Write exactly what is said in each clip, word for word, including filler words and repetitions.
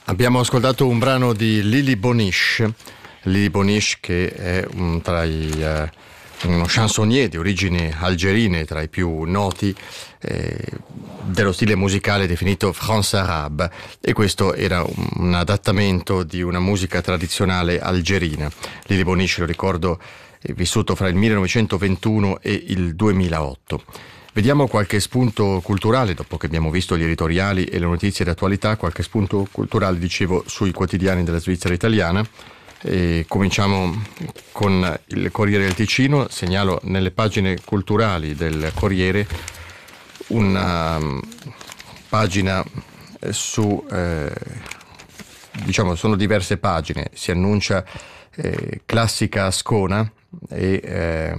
Abbiamo ascoltato un brano di Lili Bonish, Lili Bonish che è un, tra i, eh, uno chansonnier di origini algerine, tra i più noti, eh, dello stile musicale definito France Arabe, e questo era un, un adattamento di una musica tradizionale algerina. Lili Bonish, lo ricordo, è vissuto fra il millenovecentoventuno e il duemilaotto. Vediamo qualche spunto culturale, dopo che abbiamo visto gli editoriali e le notizie d'attualità, qualche spunto culturale, dicevo, sui quotidiani della Svizzera italiana. E cominciamo con il Corriere del Ticino. Segnalo nelle pagine culturali del Corriere una pagina su, eh, diciamo, sono diverse pagine, si annuncia eh, Classica Ascona e... Eh,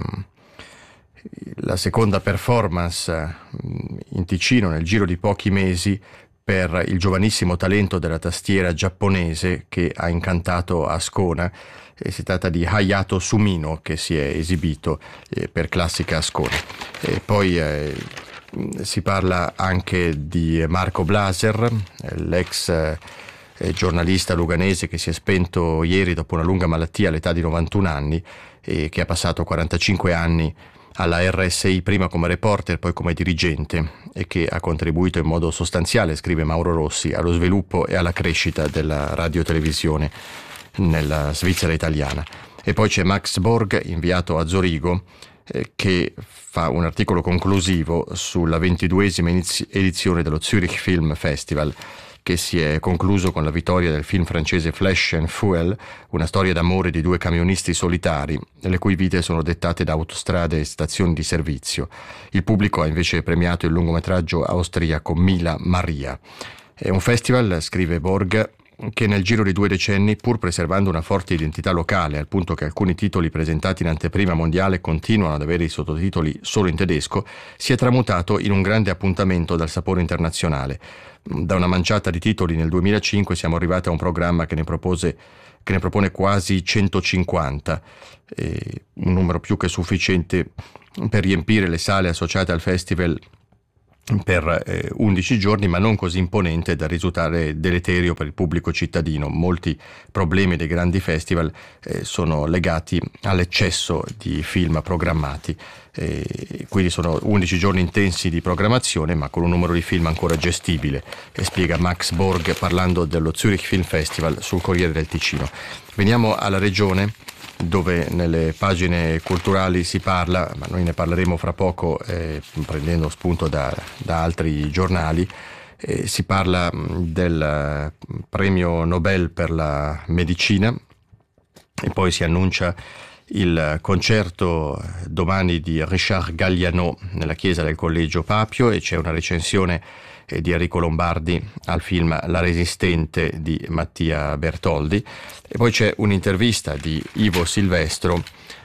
la seconda performance in Ticino nel giro di pochi mesi per il giovanissimo talento della tastiera giapponese che ha incantato Ascona. E si tratta di Hayato Sumino, che si è esibito eh, per Classica Ascona. E poi eh, si parla anche di Marco Blaser, l'ex eh, giornalista luganese che si è spento ieri dopo una lunga malattia all'età di novantuno anni e che ha passato quarantacinque anni alla R S I, prima come reporter, poi come dirigente, e che ha contribuito in modo sostanziale, scrive Mauro Rossi, allo sviluppo e alla crescita della radiotelevisione nella Svizzera italiana. E poi c'è Max Borg, inviato a Zorigo, eh, che fa un articolo conclusivo sulla ventiduesima edizione dello Zurich Film Festival, che si è concluso con la vittoria del film francese Flesh and Fuel, una storia d'amore di due camionisti solitari, le cui vite sono dettate da autostrade e stazioni di servizio. Il pubblico ha invece premiato il lungometraggio austriaco Mila Maria. È un festival, scrive Borg, che nel giro di due decenni, pur preservando una forte identità locale, al punto che alcuni titoli presentati in anteprima mondiale continuano ad avere i sottotitoli solo in tedesco, si è tramutato in un grande appuntamento dal sapore internazionale. Da una manciata di titoli nel duemilacinque siamo arrivati a un programma che ne propose che ne propone quasi centocinquanta, eh, un numero più che sufficiente per riempire le sale associate al festival per eh, undici giorni, ma non così imponente da risultare deleterio per il pubblico cittadino. Molti problemi dei grandi festival eh, sono legati all'eccesso di film programmati, eh, quindi sono undici giorni intensi di programmazione ma con un numero di film ancora gestibile, e spiega Max Borg parlando dello Zurich Film Festival sul Corriere del Ticino. Veniamo alla regione, dove nelle pagine culturali si parla, ma noi ne parleremo fra poco eh, prendendo spunto da, da altri giornali, eh, si parla del premio Nobel per la medicina, e poi si annuncia il concerto domani di Richard Galliano nella chiesa del Collegio Papio, e c'è una recensione di Enrico Lombardi al film La Resistente di Mattia Bertoldi, e poi c'è un'intervista di Ivo Silvestro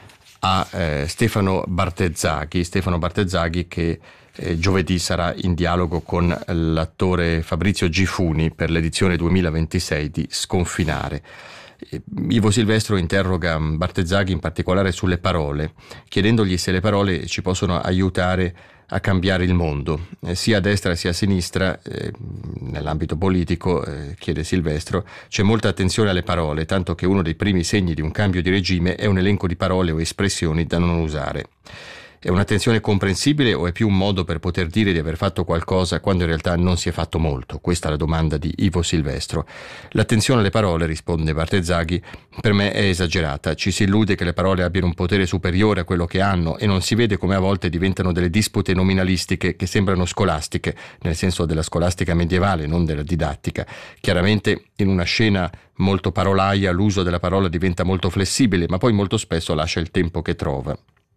a eh, Stefano Bartezzaghi, Stefano Bartezzaghi che eh, giovedì sarà in dialogo con l'attore Fabrizio Gifuni per l'edizione duemilaventisei di Sconfinare. Ivo Silvestro interroga Bartezzaghi in particolare sulle parole, chiedendogli se le parole ci possono aiutare a cambiare il mondo, eh, sia a destra sia a sinistra. Eh, nell'ambito politico, eh, chiede Silvestro, c'è molta attenzione alle parole, tanto che uno dei primi segni di un cambio di regime è un elenco di parole o espressioni da non usare. È un'attenzione comprensibile o è più un modo per poter dire di aver fatto qualcosa quando in realtà non si è fatto molto? Questa è la domanda di Ivo Silvestro. L'attenzione alle parole, risponde Bartezzaghi, per me è esagerata. Ci si illude che le parole abbiano un potere superiore a quello che hanno e non si vede come a volte diventano delle dispute nominalistiche che sembrano scolastiche, nel senso della scolastica medievale, non della didattica. Chiaramente in una scena molto parolaia l'uso della parola diventa molto flessibile, ma poi molto spesso lascia il tempo che trova.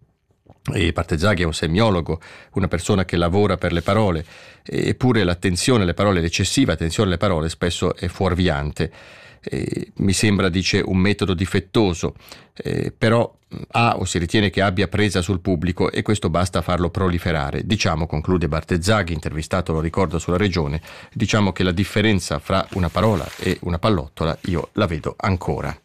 E Bartezzaghi è un semiologo, una persona che lavora per le parole, eppure l'attenzione alle parole, l'eccessiva attenzione alle parole spesso è fuorviante. Eh, mi sembra, dice, un metodo difettoso, eh, però ha o si ritiene che abbia presa sul pubblico e questo basta a farlo proliferare. Diciamo, conclude Bartezzaghi, intervistato, lo ricordo, sulla regione, diciamo che la differenza fra una parola e una pallottola io la vedo ancora.